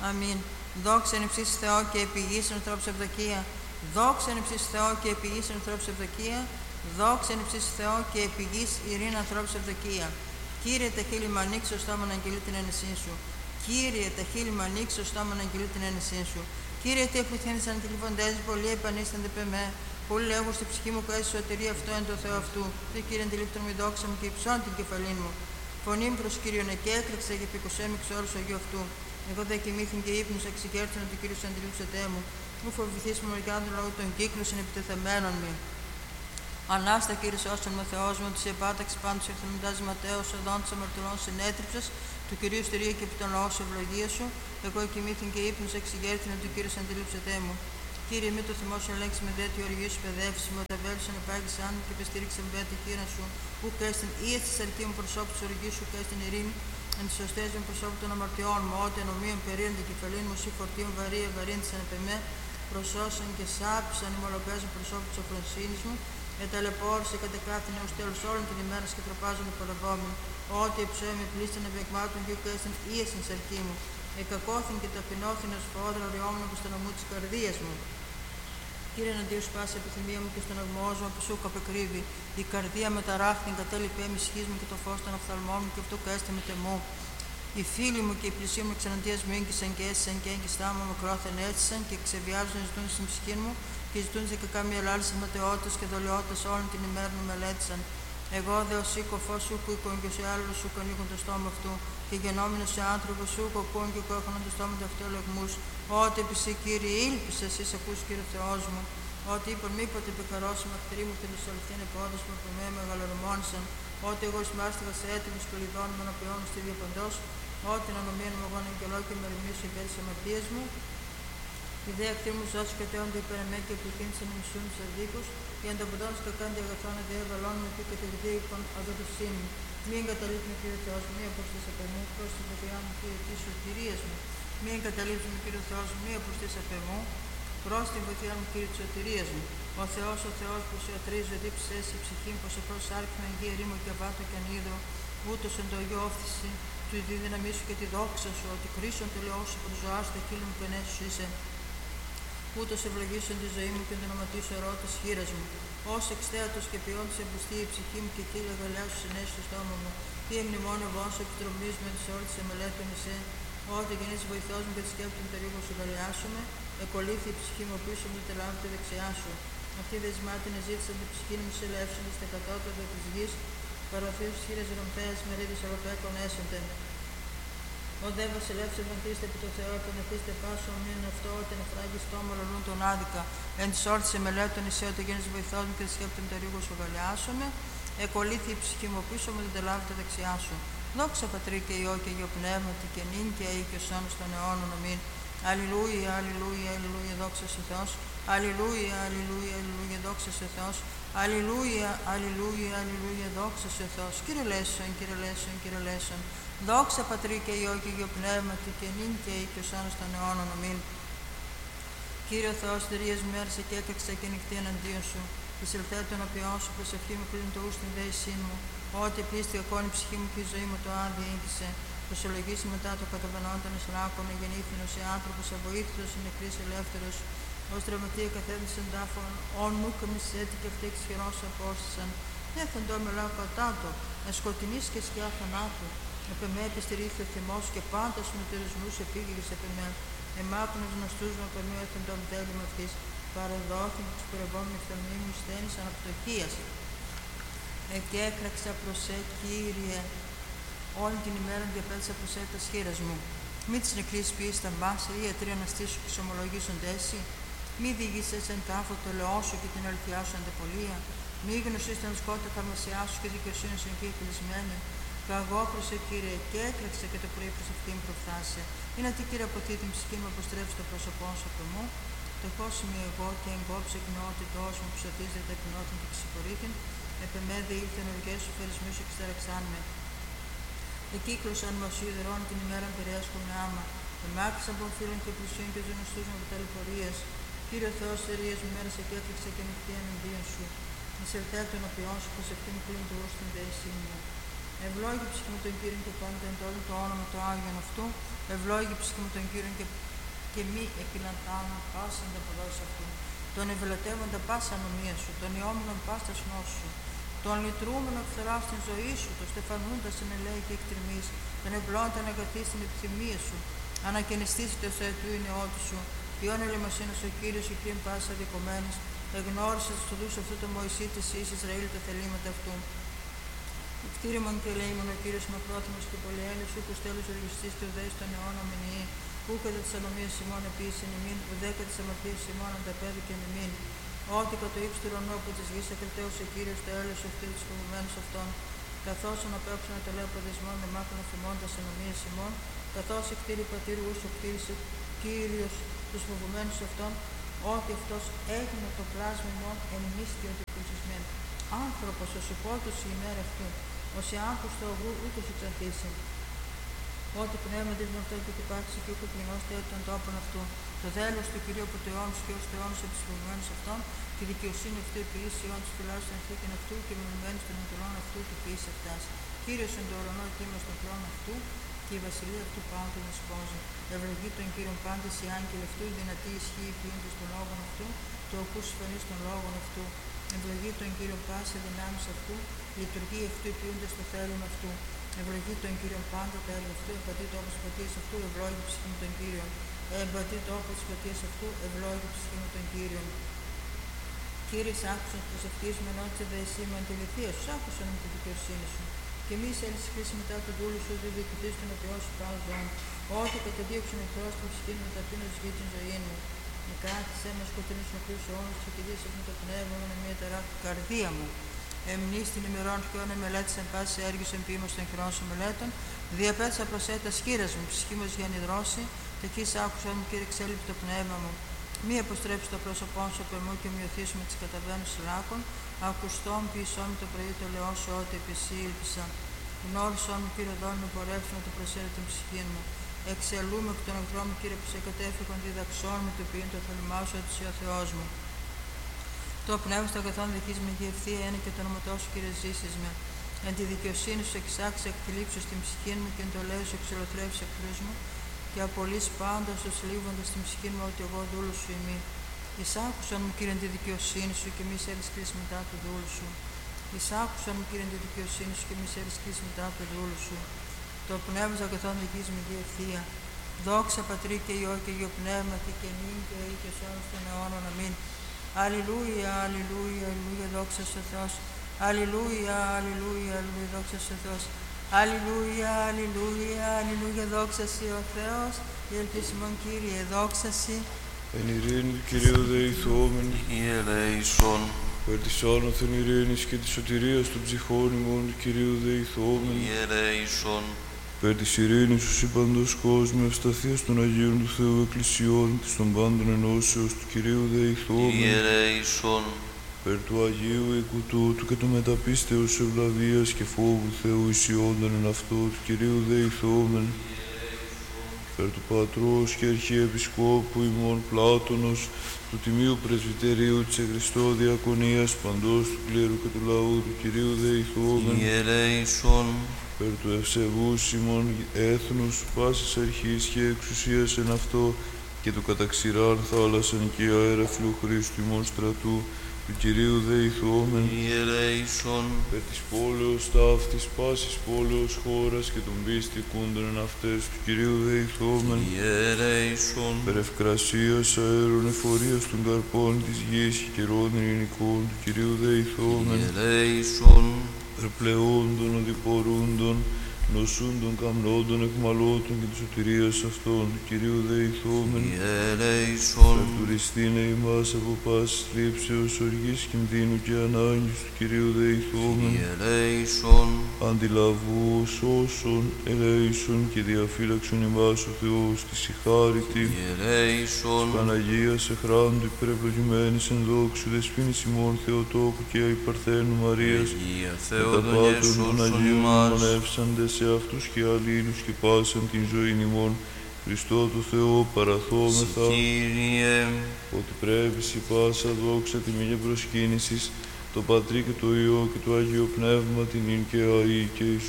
Αμήν. Δόξα εν υψίς Θεό και επί γης ανθρώπους ευδοκία. Δόξα εν υψίς Θεό και επί γης ανθρώπους ευδοκία. Δόξα εν υψίς Θεό και επί γης ειρήνη ανθρώπους ευδοκία. Κύριε, τα χείλη μου ανοίξει, ο στόμα να αγγελεί την ένεσή σου. Κύριε, τα χείλη μου ανοίξει, ο στόμα να αγγελεί την ένεσή σου. Κύριε, τι πληθύνεις αν τηλεφοντές, πολλοί επανίστανται πεμέ. Πολλοί λέγουν στη ψυχή μου καίσει σωτηρία αυτό εν το Θεό αυτού. Δε Κύριε, αντιλήφθον μου η δόξα μου και υψών την κεφαλήν μου. Φωνή μου προς Κύριον και έκρηξα και πικοσέμι εξ όρους Αγίου αυτού. Εγώ δε κοιμήθην και ύπνους εξηγέρθην ότι ο Κύριος αντιλήψεται μου. Μου φοβηθείς με μερικάδων λόγω των κύκλων συνεπιτεθεμένων μου. Ανάστα Κύριε σώσον με Θεός μου, της επάταξης πάντως ευθυμητάς Ματέος, οδόν της αμαρτωλών συνέτριψας, του Κυρίου στηρία και επί τον λαό σου ευλογία σου. Εγώ κοιμήθην και ύπνους εξηγέρθην ότι ο Κύριος αντιλήψεται μου. Κύριε, μη το θυμό σου ελέγξει με δέτη οργή σου παιδεύσει, με τα βέλη σου ανεπάγησαν και επιστήριξε με τη χείρα σου, που καίστην ή τη αρκή μου προσώπου τη οργή σου, καίστην ειρήνη, εν τη σωστέ μου προσώπου των αμαρτιών μου, ότι ενομίων περίων την κεφαλήν μου, σύ φορτίων βαρύν τη ανεπεμέ, προσώσαν και σάπησαν ημολοπέζουν προσώπου τη οφροσύνη μου, εταλαιπώρησε κατεκάθην έω τέλου όλων την ημέρα και τροπάζουν οι πολεμόμοι, ότι εψώμη πλήστην ευεκμάτων και καίστην ή τη αρκή μου, εκακώθην και ταπεινώθην ω φόδρα οριόμουν από στον ομού τη καρδία μου. Κύριε, εναντίον σου πάση επιθυμία μου και στον αγμόζω που σου καπεκρύβει. Η καρδία με τα ράφτην κατέλειπε με ισχύ μου και το φως των οφθαλμών μου και αυτό καέστε με τεμού. Οι φίλοι μου και οι πλησίοι μου εξαναντίας μου έγκυσαν και έσυσαν και έγκυστά μου μακρόθεν έτσισαν και ξεβιάζουν να ζητούν στην ψυχή μου και ζητούν σε κακά μια λάλησαν ματαιότητας και δολιότητας όλη την ημέρα μου μελέτησαν. Εγώ δε ο σήκω φως σου που οίκον και σε άλλο σου ανοίγουν το στόμα αυτού και γενόμενο σε άνθρωπο σου κοκούν και κόχουν το στόμα του αυτού λογμούς. Ότι επί εσύ Κύριε ήλπισε, εσύ ακούς Κύριε Θεός μου. Ότι είπαν μήποτε επικαρώσω μαχτρή μου και του αληθήν επόδες μου που με μεγαλορμόνησαν. Ότι εγώ εις μάστιγα σε έτοιμους κολυδών μου αναπιώνω στη διαπαντός. Ότι να νομίαν μου εγώ εγκελώ και με ρημίσω υπέρ της αμαρτίας μου. Η δε ακτή μου ζώσει κατέονται υπέρ εμέ και πληθύνησαν οι μισούν τους αδίκους. Οι ανταποδόν σου κακάντι αγαθών αδειαβαλών με πει κατεδιδίκων αδοδοσύνη. Μη εγκαταλείπει Κύριε Θεός μου, μη αποστείς απ' εμού, προς την φωτιά μου Κύριε της σωτηρίας μου. Μη εγκαταλείψει Κύριε Θεός μου, μη αποστείς απ' εμού, προς την βοηθειά μου Κύριε της σωτηρίας μου. Ο Θεός που σε ατρίζει, δίψησε η ψυχή μου, πως απλώς άρκημα εγγύη ερήμο και βάτο και ανίδω, ούτως εν το Αγίο όφθηση του η δύναμή σου και τη δόξα σου, ότι κρίσον τελειώ σου προς ζωά σου, τα χείλη μου πενές σου είσαι. Ούτως ευλογήσον τη ζωή μου και τον οματί σου ερώτης χείρας μου. Ως εξθέατος και ποιόντης εμπιστεί η ψυχή μου και κύλα γαλιά σου συνέσει στο στόμα μου. Τι εμνημόνιο βόσο επιτρομής με τις όρτες εμελέτων εσέ. Ότι γεννήσει βοηθός μου και τη σκέπτη μου περίπου σου γαλιάσουμε. Εκολύθη η ψυχή μου πίσω μου και λάβει τη δεξιά σου. Αυτή δεσμάτιν εζήτησαν την ψυχή μου σε ελεύσοντα στα κατώτατα της γης. Παροθείς χείρες ρομφέας μερίδες αγωπέκων έσονται. Ο δε βασιλεύς ευανθείστε επί το Θεό, επανεθείστε πάσο μήν αυτό, ότι νεφράγει στόμα λαλούν τον άδικα. Εν της όρτης εμελέτων εσύ, ότι γίνεις βοηθός μου και τη σκέπτη μου το ρίγο σου γαλιάσομαι. Εκολύθη η ψυχή μου πίσω μου, δεν τελάβει τα δεξιά σου. Δόξα Πατρί και Υιό και Υιό Πνεύματι και νυν και αεί και ως αιώνας των αιώνων. Αμήν. Αλληλούια, αλληλούια, αλληλούια, δόξα σε Θεός. Αλληλούια, αλληλούια, αλληλούια, δόξα σε Θεός. Αλληλούια, αλληλούια, αλληλούια, δόξα σε Θεός. Κύριε Λέησον, Κύριε Λέησον, Κύριε Λέησον. Δόξα Πατρί και Υιό και Υιό Πνεύματι και νυν και αεί και ως αιώνας των αιώνων. Αμήν. Κύριε Θεός, θηρίες μου έρισε και έκραξα και νυχτή εναντίον σου. Της ελθέ των οποίων σου προσευχή μου κλείνει το ου στην δέησή μου. Ότι πλήστη ακόμη η ψυχή μου και η ζωή μου το άδεια ήγησε. Προσολογήσει μετά το καταβανόν των εισλάκων, γεννήθηνο σε άνθρωπος αβοήθητος, νεκρής ελεύθερος. Ως τραυματία καθέδισαν τάφων, όν μου καμισέτη και αυτοί εξχερών σου απόστησαν. Έθεντο με λάω κατάτο, εσκοτεινής και σκιά θανάτου. Επεμέ επιστηρίχθη ο θυμός και πάντας με τυρισμούς επίγγελης επεμέ. Εμάκουν τους γνωστούς μου επεμέ έθεντο τέλημα αυτής. Παρεδόθην τους πορευόμενοι φθαλμοί μου στένησαν απτωχίας. Και έκραξα προς σε, Κύριε, όλη την ημέρα διαπέτσα προς σε τα σχήρας μου. Μη της νεκρής ποιείς τα μπάσα ή ιατροί αναστήσου και σωμολογήσονται εσύ. Μη διηγήσεις εν τάφο το λαιό σου και την αληθειά σου αντεπολία. Μη γνωσείς την σκότα θαυμασιά σου και δικαιοσύνη σου εκεί εκκλεισμένη. Καγώ προς σε, Κύριε, και έκραξα και το πρωί προς αυτή μου προφθάσε. Είναι ότι, Κύριε, αποθεί την ψυχή μου, αποστρέψει το πρόσωπό σου από μου. Τεχώς είμαι εγώ και εγκόψε κοινότητός μου που σωτίζεται ταπεινότητων και ξεχωρήθην. Επεμέδε ήλθεν οργές σου, φερισμού σου και σταραξάν με. Εκύκλωσαν μα σου ιδερών την ημέρα πηρέασκω με άμα. Εμάκρισαν από φίλων και πλησίων και ζωνιστούς μου από ταλαιπωρίες. Κύριε Θεός, θερίες μου μέρες και έκρυξε και νυχτή εναντίον σου. Εις ελθέ των οποίων σου προσευχή μου κλείνει το ου στην δέησή μου. Ευλόγη ψυχή με τον Κύριον και πάντα εν τότε το όνομα του Άγιον αυτού. Ευλόγη ψυχή με τον Κύριον και μη επιλαντάνουν πάσαν τα ποδόσια αυτού. Τον ευλατεύοντα πάσα ανομία σου, τον ιόμενον πάστα νόσου σου. Τον λυτρούμενο εκφθορά στην ζωή σου, τον στεφανούντα στην ελέη και εκτριμής, τον ευλώντα αναγκαθή στην επιθυμία σου. Ανακαινιστήσει το του η νεότη σου. Ποιον ελεημοσύνη ο Κύριος και πριν πάσα δικομένης, εγνώρισε του οδούς αυτού το Μωυσή της εις Ισραήλ τα θελήματα αυτού. Κτήριμον και ελεήμον ο Κύριος μακρόθυμος και πολυέλεος, ούκος τέλος οργιστής και ουδέης των αιώνων μηνύει, ού κατά της ανομίας ημών επίσης ημίν, ουδέκα της αμαρτίας ημών ανταπέδικεν ημίν. Ότι κατ' το ύψος του ουρανού από της γης ακριτέως ο Κύριος το έλεος αυτού της φοβουμένους αυτών, καθώς αναπέξουν το λέω προδεσμών με μάκρον αφημών τας ανομίας ημών, καθώς εκτήρη πατήρου ούσο κτήρισε Κύριος τους φοβουμένους αυτών, ότι αυτός έγινε το πλάσμα ημών εν μίστη ότι πλουσισμέν. Άνθρωπος ως υπότος η ημέρα αυτού, ως η άγχος του αγού ούτως εξαρθήσει. Ότι πνεύμα της με αυτό και την πάτηση και ούκο κλεινώστε έτσι των τόπων αυτού. Το δέλος του Κυρίου από το αιώνος και ως το αιώνος από τις φοβουμένους αυτών, τη δικαιοσύνη αυτού επιείς αιώνος τουλάχιστον θήκην αυτού και μεμονημένης των εντολών αυτού του ποιείς αυτάς. Κύριος εν το ουρανό κύμα στον θρόνο αυτού και η βασιλεία αυτού πάντων εσπόζει. Ευλογεί τον Κύριον πάντες οι άγγελοι αυτού, η δυνατή ισχύει ποιούντες των λόγων αυτού, το ακούς φωνής των λόγων αυτού. Ευλογεί τον Κύριον πάσα δυνάμεις αυτού, η λειτουργία αυτού ποιούντες το θέλημα αυτού. Ευλογεί τον Κύριον πάντα τα έργα αυτού, εμπατεί το όπως πατίας αυτού, ευλόγει ψυχή με τον Κύριον. Εμπατεί το όπως πατίας αυτού, ευλόγει ψυχή με τον Κύριον. Κύριε, άκουσαν προσευχής με νότια δε εσύ με αντιληφία σου, άκουσαν με τη δικαιοσύνη σου. Και μη σε έλυση χρήση μετά τον δούλου σου, δεν διοικητής τον οποίο σου πάω ζώων. Ό,τι καταδίωξε με εχθρός την ψυχή μου, μεταπίνω τη γη την ζωή μου. Νικάτησέ με σκοτεινούς νεκρούς αιώνους και κηδείσαι με το πνεύμα μου μια τεράστια καρδία μου. Εμνείς την ημερών και όνε μελέτης εν πάση έργης εν ποίημος των χειρών σου μελέτων. Διαπέτσα προσέτα σκύρας μου, ψυχή μου για νηδρώσει. Τεκείς άκουσα μου, Κύριε, εξέλιπε το πνεύμα μου. Μη αποστρέψει το πρόσωπό σου από εμού και μειωθείς με τις καταβαίνους λάκων. Ακουστών ποιησόν με το πρωί το λαιό σου, ό,τι επισή ήλπισα. Γνώρισόν μου, Κύριε, δόν μου πορεύσου να το προσέλει την ψυχή μου. Εξελούμε εκ των εχθρών μου, Κύριε, που σε κατέφυγαν διδαξών με το ποιήν το θελημά σου, ότι είσαι ο Θεός μου. Το πνεύμα στο αγαθόν δικής με και ευθεία είναι και το όνοματό σου, Κύριε, ζήσεις με. Εν τη δικαιοσύνη σου εξάξει εκτιλήψου στην ψυχή μου και εν το λέω σου εξολοθρεύσει εχθρούς μου. Και απολύς πάντα στους λίβοντας την ψυχή μου ότι εγώ δούλος σου είμαι. Εισάκουσαν μου, Κύριε, τη δικαιοσύνη σου και μη σε κρίση μετά του δούλου σου. Εισάκουσαν μου, Κύριε, τη δικαιοσύνη σου και μη σε κρίση μετά του δούλου σου. Το πνεύμα του αγαθόν δικής με και ευθεία. Δόξα Πατρί και Υιό και Υιό Πνεύματι και νυν και ή και σ' των αιώνων. Αμήν. Αλληλούια, αλληλούια, αλληλούια, δόξα στο Θεός. Αλληλούια, αλληλούια, αλληλούια, δόξα στο Θεός. Αλληλούια, αλληλούια, αλληλούια, δόξα σοι ο Θεός. Η ελπίσιμον, Κύριε, δόξα σοι. Εν ειρήνη του Κυρίου δεηθόμεν, η ελέησον. περ της άνωθεν ειρήνης και της σωτηρίας των ψυχών ημών του Κυρίου δεηθόμεν, η ελέησον. περ της ειρήνης του σύμπαντος κόσμου, ευσταθίας των Αγίων του Θεού Εκκλησιών, της των πάντων ενώσεως του Κυρίου η δεηθόμεν, ελέησον. περ του Αγίου οίκου τούτου και του μεταπίστεως ευλαβίας και φόβου Θεού ισιόντων εν αυτό του Κυρίου δεηθόμεν, περ του Πατρός και Αρχιεπισκόπου ημών Πλάτωνος, του Τιμίου Πρεσβυτερίου της Χριστώ Διακονίας παντός του κλήρου και του λαού του Κυρίου δεηθόμεν, η ελέησον. περ του ευσεβούς ημών έθνους, πάσης αρχής και εξουσίας εν αυτό, και του καταξηράν θάλασσαν και αέραφλου Χριστού ημών στρατού, του Κυρίου δεηθόμεν, η ελέησον. περ της πόλεως ταύτης, πάσης πόλεως χώρας και των πίστικούντων εν αυτές, του Κυρίου δεηθόμεν, η ελέησον. περ ευκρασίας αέρων εφορίας των καρπών της γης και καιρών ειρηνικών, του Κυρίου η δεηθόμεν, ελέησον. περ πλεόντων οδηπορούντων, νοσούντων καμνόντων εκμαλώτων και της σωτηρίας αυτών, του Κυρίου δεηθόμεν, η ελέησον. περ τουριστήνε ημάς από πάσης θλίψεως, οργής, κινδύνου και ανάγκης, του Κυρίου δεηθόμεν, η ελέησον. αντιλαβού όσων ελέησον και διαφύλαξον ημάς ο Θεός της η χάρητη, η ελέησον. Παναγίας εχράντου υπερευλογημένης εν δόξου δεσποίνης ημών Θεοτόκου και η Παρθένου Μαρίας, Αγία κατά Θεόδωνε πάτων των σώσον Αγίων ημάς. μονεύσαντες σε αυτούς και αλλήλους και πάσαν την ζωή ημών, Χριστό του Θεό παραθόμεθα, Κύριε, ότι πρέπει η πάσα δόξα τιμή και προσκύνησης, το Πατρί και το Υιό και το Άγιο Πνεύμα την ίν και αεί και εις